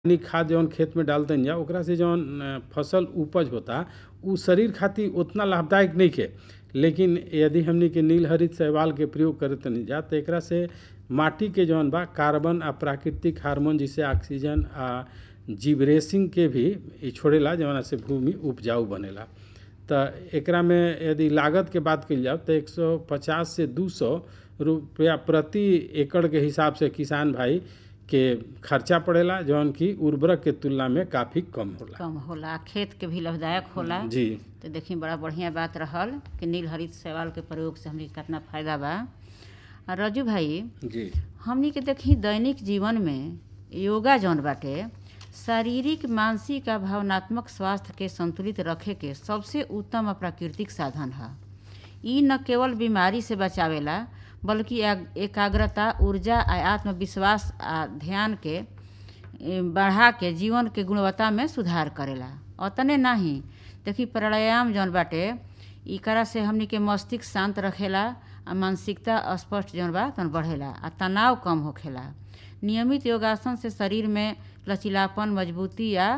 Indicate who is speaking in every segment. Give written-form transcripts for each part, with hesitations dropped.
Speaker 1: रासायनिक खाद जौन खेत में डालतन जा ओकरा से जौन फसल उपज होता उ शरीर खातिर उतना लाभदायक नहीं के। लेकिन यदि हमनी के नील हरित शैवाल के प्रयोग करतनी जा तो एकरा से माटी के जौन बा कार्बन आ प्राकृतिक हार्मोन जैसे ऑक्सीजन आ जिब्रेसिन के भी इ छोड़ेला जौना से भूमि उपजाऊ बनेला। तो एकरा में यदि लागत के बात कइल जाओ तो 150 से 200 रुपया प्रति एकड़ के हिसाब से किसान भाई के खर्चा पड़ेला जौन की उर्वरक के तुलना में काफ़ी कम होला।
Speaker 2: खेत के भी लाभदायक होला
Speaker 1: जी।
Speaker 2: तो देखी बड़ा बढ़िया बात रहल कि नील हरित शैवाल के प्रयोग से हमनी कितना फायदा बा। और रजू भाई
Speaker 1: जी
Speaker 2: हमनी के देखी दैनिक जीवन में योगा जौन बाटे शारीरिक मानसिक आ भावनात्मक स्वास्थ्य के संतुलित रखे के सबसे उत्तम और प्राकृतिक साधन है। ई न केवल बीमारी से बचावेला बल्कि एकाग्रता ऊर्जा आ आत्मविश्वास आ ध्यान के बढ़ा के जीवन के गुणवत्ता में सुधार करेला। अतने नहीं देखी प्राणायाम जौन बाटे एकरा से हमनी के मस्तिष्क शांत रखेला आ मानसिकता स्पष्ट जौन बा तौन बढ़ेला आ तनाव कम होखेला। नियमित योगासन से शरीर में लचीलापन मजबूती या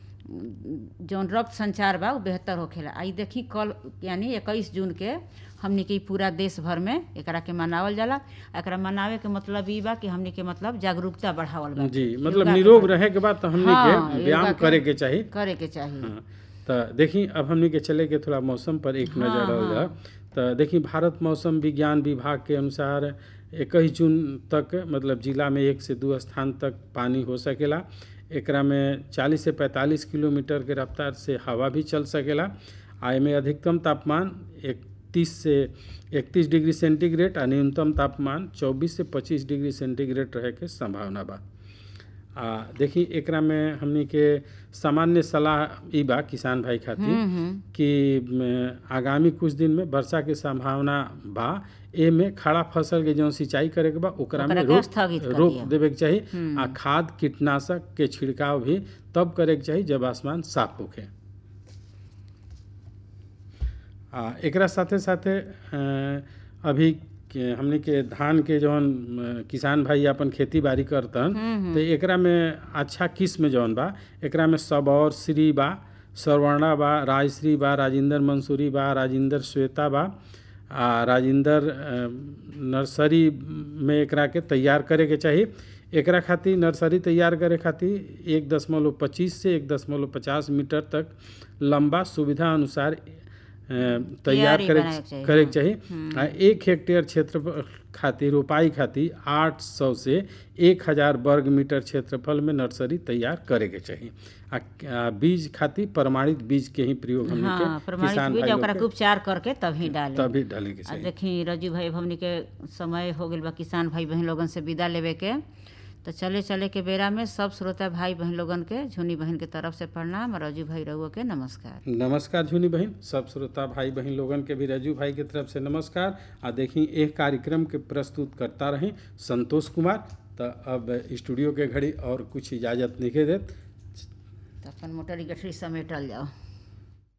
Speaker 2: जौन रक्त संचार बा बेहतर होखेला। आई देखी कल यानी 21 जून के हमनी के पूरा देश भर में एकरा के मनावल जाला। एकरा मनावे के मतलब ई बा कि हमनी के मतलब जागरूकता बढ़ावल बा।
Speaker 1: जी मतलब निरोग रहे के बाद तो हमनी के व्यायाम करे के चाहिए।
Speaker 2: हाँ।
Speaker 1: तो देखी अब हमनी के चले के थोड़ा मौसम पर एक नजर डाल जा। तो देखी भारत मौसम विज्ञान विभाग के अनुसार 21 जून तक मतलब जिला में 1 से 2 स्थान तक पानी हो सकेला। एकरा में 40 से 45 किलोमीटर के रफ्तार से हवा भी चल सकेला। आ में अधिकतम तापमान 31 से 31 डिग्री सेंटीग्रेड आ न्यूनतम तापमान 24 से 25 डिग्री सेंटीग्रेड रहे के संभावना बा। देखी एकरा में हमनी के सामान्य सलाह ई बा किसान भाई खातिर कि आगामी कुछ दिन में वर्षा के संभावना बा। ए में खड़ा फसल के जो सिंचाई करे के बा ओकरा में रोक देवे के चाहिए। आ खाद कीटनाशक के छिड़काव भी तब करे के चाहिए जब आसमान साफ होखे। एकरा साथे साथे अभी हमने के धान के जौन किसान भाई अपन खेती बाड़ी करतन तो एकरा में अच्छा किस्म जौन बा एकरा में सबौर श्री बा, सरवर्णा बा, राजश्री बा, राजेंद्र मंसूरी बा, राजेंद्र श्वेता बा आ राजेंद्र नर्सरी में एकरा के तैयार करे के चाहिए। एकरा खातिर नर्सरी तैयार करे खातिर 1.25 से 1.50 मीटर तक लंबा सुविधा अनुसार तैयार करे के चाहिए। 1 हेक्टेयर क्षेत्रफल खातिर रोपाई खातिर 800 से 1000 वर्ग मीटर क्षेत्रफल में नर्सरी तैयार करे के चाहिए। बीज खातिर प्रमाणित बीज के ही प्रयोग हमने के किसान भाई
Speaker 2: ओकरा के उपचार करके तभी
Speaker 1: डाले के चाहिए।
Speaker 2: देखी रजू भाई हमने के समय हो गेल बा किसान भाई बहन लोगन से विदा लेवे के। तो चले के बेरा में सब श्रोता भाई बहन लोगन के झुनी बहन के तरफ से प्रणाम। रजू भाई रहुआ के नमस्कार।
Speaker 1: नमस्कार झुनी बहन। सब श्रोता भाई बहन लोगन के भी रजू भाई के तरफ से नमस्कार। देखी एक कार्यक्रम के प्रस्तुत करता रहे संतोष कुमार। तो अब स्टूडियो के घड़ी और कुछ इजाजत नहीं देत
Speaker 2: तो अपन मोटर गठरी समेटल जाओ।